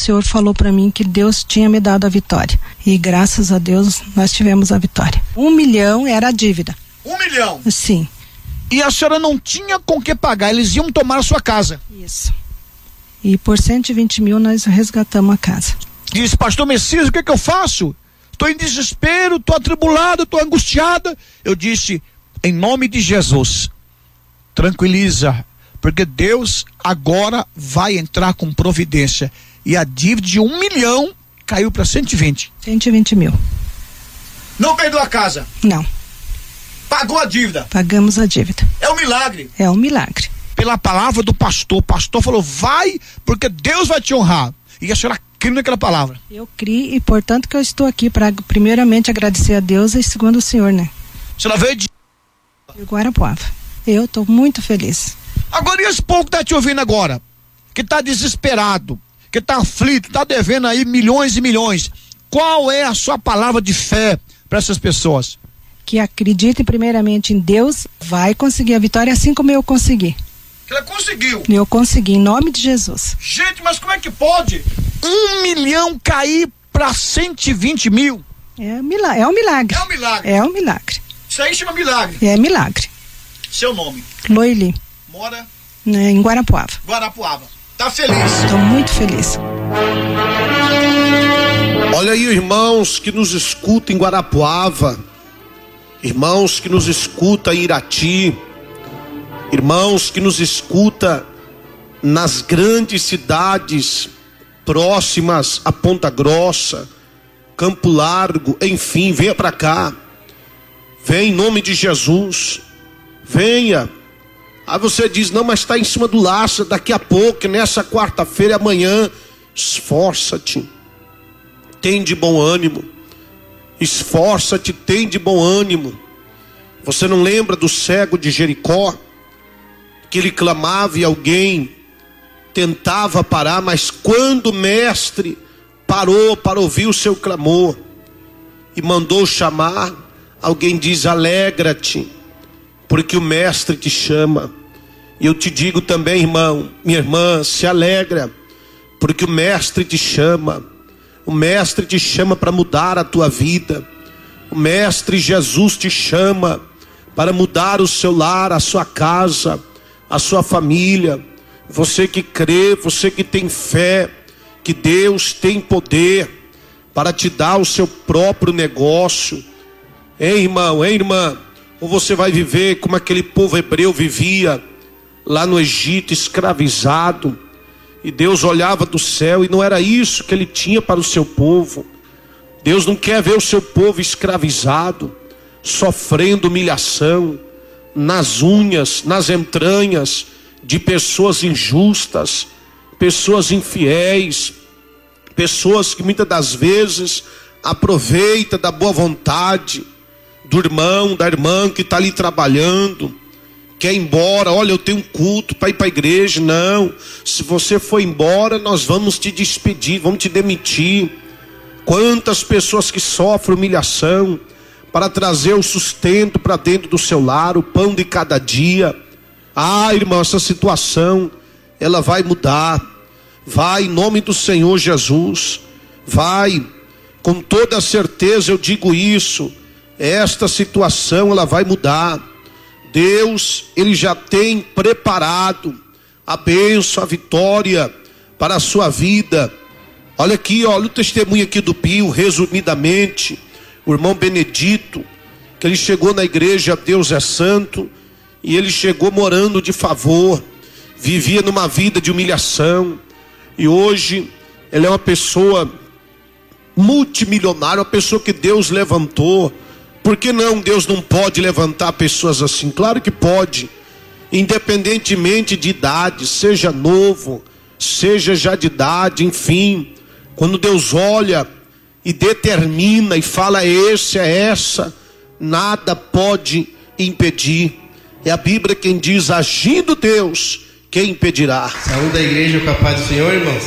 Senhor falou para mim que Deus tinha me dado a vitória. E graças a Deus nós tivemos a vitória. 1 milhão era a dívida. 1 milhão? Sim. E a senhora não tinha com que pagar, eles iam tomar a sua casa. Isso. E por 120 mil nós resgatamos a casa. Disse, pastor Messias, o que eu faço? Estou em desespero, estou atribulado, estou angustiada. Eu disse, em nome de Jesus, tranquiliza, porque Deus agora vai entrar com providência. E a dívida de 1 milhão caiu para 120. 120 mil. Não perdeu a casa? Não. Pagou a dívida? Pagamos a dívida. É um milagre? É um milagre. Pela palavra do pastor, o pastor falou, vai, porque Deus vai te honrar. E a senhora crê naquela palavra? Eu criei e portanto que eu estou aqui para primeiramente agradecer a Deus e segundo o Senhor, né? A senhora veio de Guarapuava. Eu estou muito feliz. Agora, e esse povo que está te ouvindo agora? Que está desesperado, que está aflito, está devendo aí milhões e milhões. Qual é a sua palavra de fé para essas pessoas? Que acredite primeiramente em Deus, vai conseguir a vitória assim como eu consegui. Ela conseguiu. Eu consegui, em nome de Jesus. Gente, mas como é que pode 1 milhão cair para 120 mil? É um milagre. É um milagre. É um milagre. É um milagre. Isso aí chama milagre. É milagre. Seu nome? Loili. Mora? Em Guarapuava. Guarapuava. Tá feliz? Estou muito feliz. Olha aí, irmãos que nos escutam em Guarapuava, irmãos que nos escutam em Irati, irmãos que nos escutam nas grandes cidades próximas a Ponta Grossa, Campo Largo, enfim, venha para cá. Vem em nome de Jesus. Venha. Aí você diz, não, mas está em cima do laço, daqui a pouco, nessa quarta-feira e amanhã. Esforça-te. Tem de bom ânimo. Esforça-te, tem de bom ânimo. Você não lembra do cego de Jericó? Que ele clamava e alguém tentava parar, mas quando o mestre parou para ouvir o seu clamor e mandou chamar, alguém diz, alegra-te, porque o mestre te chama. E eu te digo também, irmão, minha irmã, se alegra, porque o mestre te chama. O mestre te chama para mudar a tua vida. O mestre Jesus te chama para mudar o seu lar, a sua casa, a sua família. Você que crê, você que tem fé que Deus tem poder para te dar o seu próprio negócio. Hein, irmão, hein, irmã? Ou você vai viver como aquele povo hebreu vivia lá no Egito, escravizado, e Deus olhava do céu e não era isso que ele tinha para o seu povo. Deus não quer ver o seu povo escravizado, sofrendo humilhação nas unhas, nas entranhas de pessoas injustas, pessoas infiéis, pessoas que muitas das vezes aproveitam da boa vontade do irmão, da irmã que está ali trabalhando, quer ir embora. Olha, eu tenho um culto para ir para a igreja. Não, se você for embora, nós vamos te despedir, vamos te demitir. Quantas pessoas que sofrem humilhação para trazer o sustento para dentro do seu lar, o pão de cada dia. Ah, irmão, essa situação ela vai mudar. Vai em nome do Senhor Jesus. Vai, com toda certeza eu digo isso. Esta situação ela vai mudar. Deus, ele já tem preparado a bênção, a vitória para a sua vida. Olha aqui, olha o testemunho aqui do Pio, resumidamente. O irmão Benedito, que ele chegou na igreja Deus é Santo, e ele chegou morando de favor, vivia numa vida de humilhação, e hoje ele é uma pessoa multimilionária, uma pessoa que Deus levantou. Por que não? Deus não pode levantar pessoas assim? Claro que pode, independentemente de idade, seja novo, seja já de idade, enfim. Quando Deus olha e determina e fala esse, é essa, nada pode impedir. É a Bíblia quem diz, agindo Deus, quem impedirá? Saúde da igreja com a paz do Senhor, irmãos.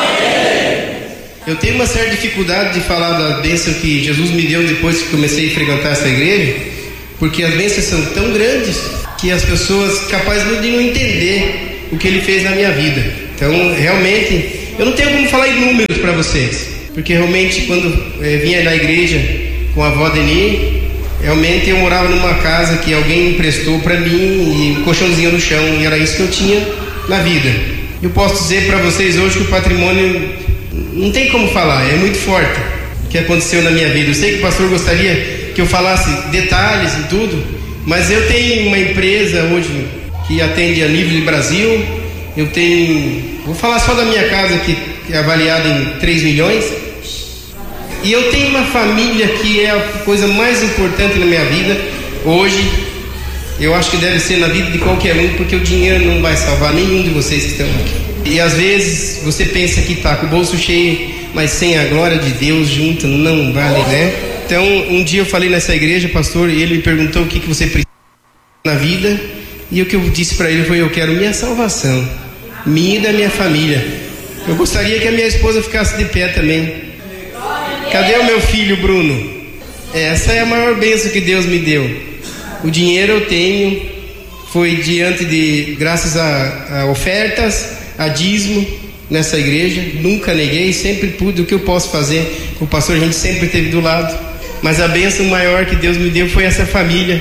Amém. Eu tenho uma certa dificuldade de falar da bênção que Jesus me deu depois que comecei a frequentar essa igreja, porque as bênçãos são tão grandes que as pessoas capazes de não entender o que ele fez na minha vida. Então, realmente, eu não tenho como falar em números, vocês, porque realmente quando vinha na igreja com a avó Deni, realmente eu morava numa casa que alguém emprestou para mim e um colchãozinho no chão, e era isso que eu tinha na vida. Eu posso dizer para vocês hoje que o patrimônio não tem como falar, é muito forte o que aconteceu na minha vida. Eu sei que o pastor gostaria que eu falasse detalhes e tudo, mas eu tenho uma empresa hoje que atende a nível de Brasil. Eu tenho, vou falar só da minha casa, que é avaliada em 3 milhões. E eu tenho uma família que é a coisa mais importante na minha vida. Hoje, eu acho que deve ser na vida de qualquer um, porque o dinheiro não vai salvar nenhum de vocês que estão aqui. E às vezes você pensa que está com o bolso cheio, mas sem a glória de Deus junto não vale, né? Então, um dia eu falei nessa igreja, pastor, e ele me perguntou o que você precisa na vida. E o que eu disse para ele foi: eu quero minha salvação, minha e da minha família. Eu gostaria que a minha esposa ficasse de pé também. Cadê o meu filho Bruno? Essa é a maior bênção que Deus me deu. O dinheiro eu tenho, foi diante de, graças a ofertas, a dízimo nessa igreja. Nunca neguei, sempre pude. O que eu posso fazer? O pastor, a gente sempre esteve do lado. Mas a bênção maior que Deus me deu foi essa família.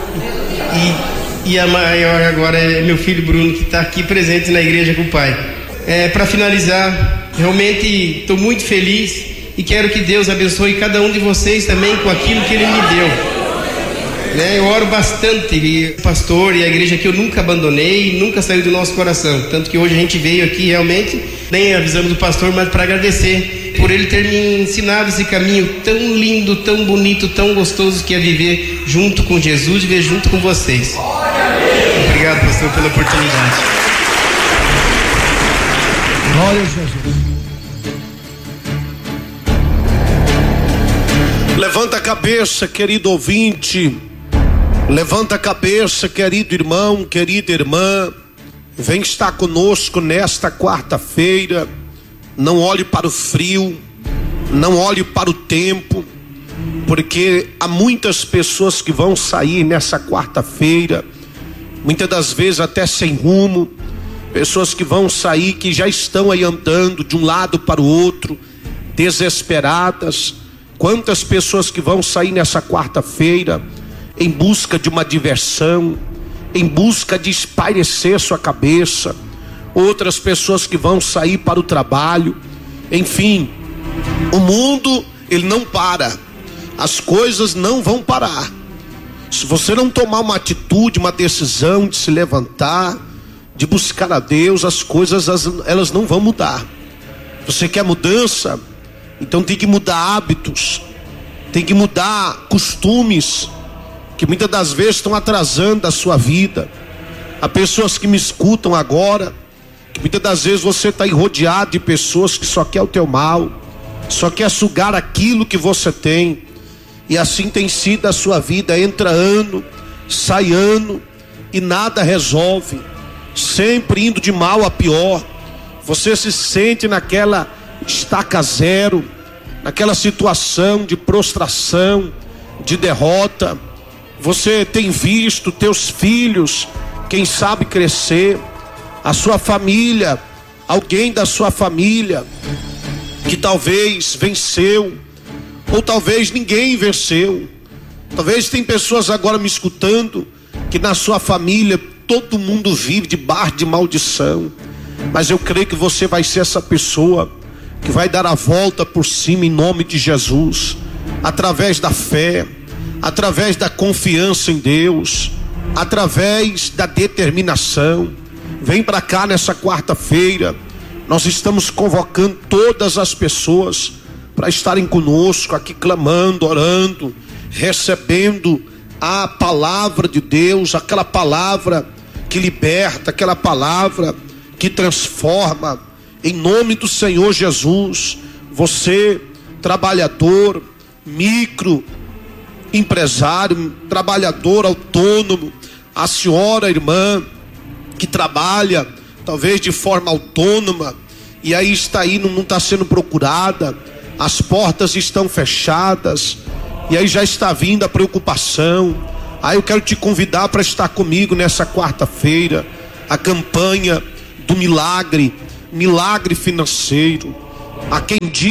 E a maior agora é meu filho Bruno, que está aqui presente na igreja com o pai. Para finalizar, realmente estou muito feliz e quero que Deus abençoe cada um de vocês também com aquilo que Ele me deu. Eu oro bastante, pastor, e a igreja que eu nunca abandonei e nunca saiu do nosso coração. Tanto que hoje a gente veio aqui realmente, nem avisando do pastor, mas para agradecer por ele ter me ensinado esse caminho tão lindo, tão bonito, tão gostoso que é viver junto com Jesus e viver junto com vocês. Obrigado, pastor, pela oportunidade. Glória a Jesus. Levanta a cabeça, querido ouvinte. Levanta a cabeça, querido irmão, querida irmã. Vem estar conosco nesta quarta-feira. Não olhe para o frio, não olhe para o tempo, porque há muitas pessoas que vão sair nessa quarta-feira, muitas das vezes até sem rumo. Pessoas que vão sair, que já estão aí andando de um lado para o outro, desesperadas. Quantas pessoas que vão sair nessa quarta-feira em busca de uma diversão, em busca de espairecer sua cabeça. Outras pessoas que vão sair para o trabalho. Enfim, o mundo, ele não para. As coisas não vão parar. Se você não tomar uma atitude, uma decisão de se levantar, de buscar a Deus, as coisas elas não vão mudar. Você quer mudança? Então tem que mudar hábitos, tem que mudar costumes que muitas das vezes estão atrasando a sua vida. Há pessoas que me escutam agora, que muitas das vezes você está rodeado de pessoas que só quer o teu mal, só quer sugar aquilo que você tem. E assim tem sido a sua vida. Entra ano, sai ano e nada resolve, sempre indo de mal a pior. Você se sente naquela estaca zero, naquela situação de prostração, de derrota. Você tem visto teus filhos, quem sabe, crescer, a sua família, alguém da sua família que talvez venceu, ou talvez ninguém venceu. Talvez tem pessoas agora me escutando que na sua família todo mundo vive debaixo de maldição. Mas eu creio que você vai ser essa pessoa que vai dar a volta por cima em nome de Jesus, através da fé, através da confiança em Deus, através da determinação. Vem para cá nessa quarta-feira. Nós estamos convocando todas as pessoas para estarem conosco aqui, clamando, orando, recebendo a palavra de Deus, aquela palavra que liberta, aquela palavra que transforma. Em nome do Senhor Jesus, você, trabalhador, micro, empresário, trabalhador autônomo, a senhora, irmã, que trabalha talvez de forma autônoma, e aí está aí, não está sendo procurada, as portas estão fechadas, e aí já está vindo a preocupação. Aí eu quero te convidar para estar comigo nessa quarta-feira, a campanha do milagre financeiro. Há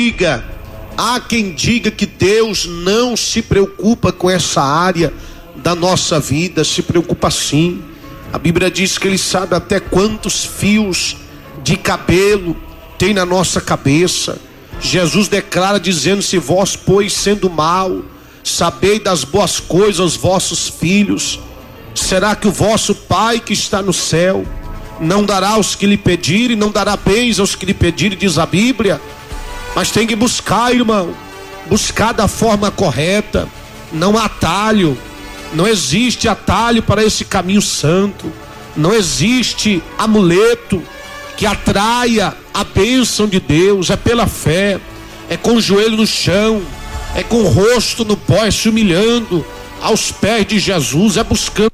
quem diga que Deus não se preocupa com essa área da nossa vida. Se preocupa sim. A Bíblia diz que Ele sabe até quantos fios de cabelo tem na nossa cabeça. Jesus declara dizendo: se vós, pois, sendo mau, sabei das boas coisas aos vossos filhos, será que o vosso Pai que está no céu não dará aos que lhe pedirem, não dará bens aos que lhe pedirem, diz a Bíblia? Mas tem que buscar, irmão, buscar da forma correta, não há atalho. Não existe atalho para esse caminho santo, não existe amuleto que atraia a bênção de Deus. É pela fé, é com o joelho no chão, é com o rosto no pó, é se humilhando aos pés de Jesus, é buscando.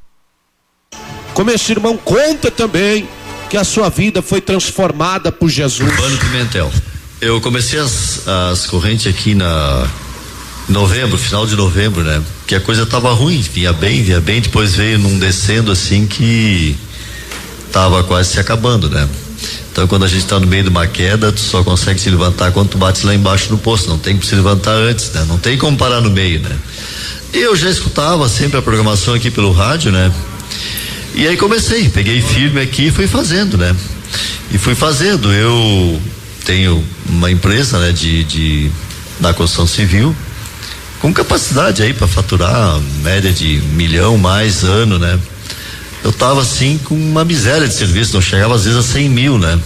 Como esse irmão conta também que a sua vida foi transformada por Jesus. Urbano Pimentel. Eu comecei as correntes aqui na novembro, final de novembro, né? Que a coisa tava ruim, vinha bem, depois veio num descendo assim que tava quase se acabando, né? Então quando a gente tá no meio de uma queda, tu só consegue se levantar quando tu bate lá embaixo no poço, não tem que se levantar antes, né? Não tem como parar no meio, né? Eu já escutava sempre a programação aqui pelo rádio, né? E aí peguei firme aqui e fui fazendo, né? E fui fazendo. Eu tenho uma empresa, né? Da construção civil, com capacidade aí para faturar média de 1 milhão mais ano, né? Eu tava assim com uma miséria de serviço, não chegava às vezes a 100 mil, né?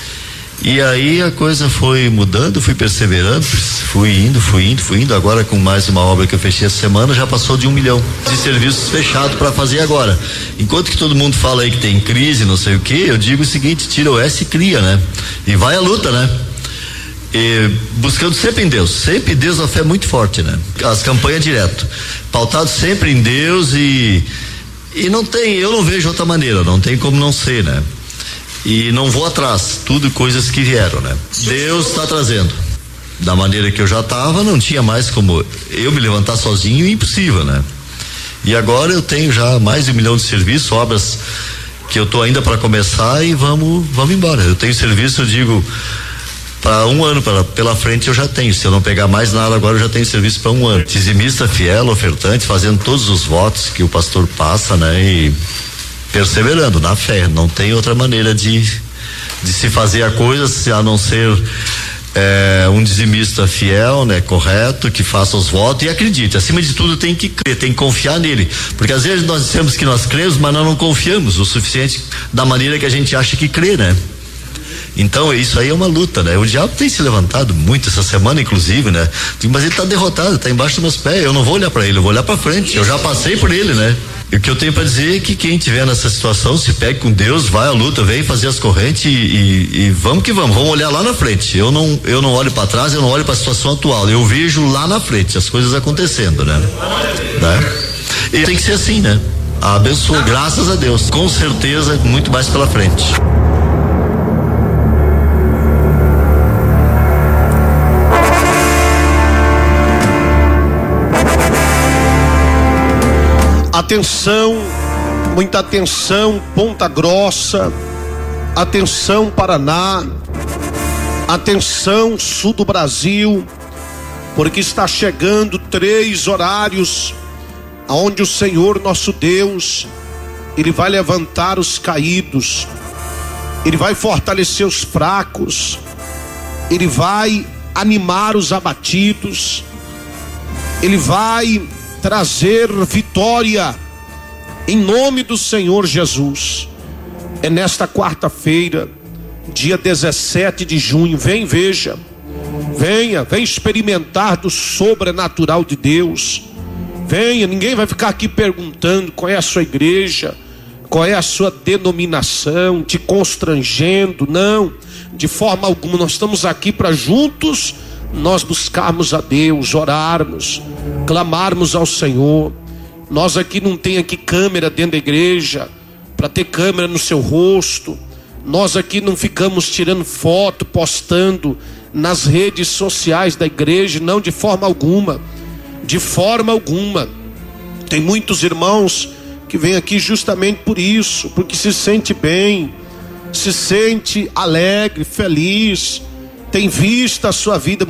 E aí a coisa foi mudando, fui perseverando, fui indo. Agora com mais uma obra que eu fechei essa semana, já passou de 1 milhão de serviços fechados para fazer agora. Enquanto que todo mundo fala aí que tem crise, não sei o que, eu digo o seguinte: tira o S e cria, né? E vai a luta, né? E buscando sempre em Deus a fé é muito forte, né? As campanhas direto, pautado sempre em Deus e não tem, eu não vejo outra maneira, não tem como não ser, né? E não vou atrás, tudo coisas que vieram, né? Deus está trazendo. Da maneira que eu já estava, não tinha mais como eu me levantar sozinho, impossível, né? E agora eu tenho já mais de 1 milhão de serviços, obras que eu tô ainda para começar e vamos embora. Eu tenho serviço, eu digo, para 1 ano pela frente eu já tenho. Se eu não pegar mais nada agora, eu já tenho serviço para 1 ano. Dizimista fiel, ofertante, fazendo todos os votos que o pastor passa, né? E perseverando na fé. Não tem outra maneira de se fazer a coisa a não ser um dizimista fiel, né? Correto, que faça os votos e acredite. Acima de tudo tem que crer, tem que confiar nele, porque às vezes nós dizemos que nós cremos, mas nós não confiamos o suficiente da maneira que a gente acha que crê, né? Então isso aí é uma luta, né? O diabo tem se levantado muito essa semana, inclusive, né? Mas ele tá derrotado, tá embaixo dos meus pés. Eu não vou olhar para ele, eu vou olhar para frente. Eu já passei por ele, né? E o que eu tenho para dizer é que quem tiver nessa situação, se pegue com Deus, vai à luta, vem fazer as correntes e vamos que vamos olhar lá na frente. Eu não olho para trás, eu não olho para a situação atual, eu vejo lá na frente as coisas acontecendo, né? E tem que ser assim, né? Abençoa, graças a Deus, com certeza muito mais pela frente. Atenção, muita atenção, Ponta Grossa, atenção, Paraná, atenção, sul do Brasil, porque está chegando 3 horários onde o Senhor nosso Deus, Ele vai levantar os caídos, Ele vai fortalecer os fracos, Ele vai animar os abatidos, Ele vai trazer vitória em nome do Senhor Jesus. É nesta quarta-feira, dia 17 de junho. Vem, veja, vem experimentar do sobrenatural de Deus. Venha, ninguém vai ficar aqui perguntando qual é a sua igreja, qual é a sua denominação, te constrangendo. Não, de forma alguma. Nós estamos aqui para juntos nós buscarmos a Deus, orarmos, clamarmos ao Senhor. Nós aqui não tem aqui câmera dentro da igreja para ter câmera no seu rosto. Nós aqui não ficamos tirando foto, postando nas redes sociais da igreja, não, de forma alguma. De forma alguma. Tem muitos irmãos que vêm aqui justamente por isso, porque se sente bem, se sente alegre, feliz, tem visto a sua vida